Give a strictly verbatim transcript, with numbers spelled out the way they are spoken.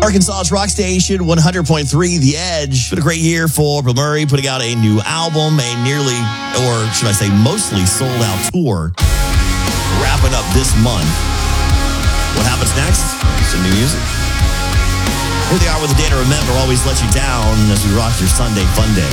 Arkansas's rock station, one hundred point three The Edge. Been a great year for Bill Murray, putting out a new album, a nearly, or should I say mostly sold out tour. Wrapping up this month. What happens next? Some new music. Here they are with a day to remember, always let you down as we rock your Sunday fun day.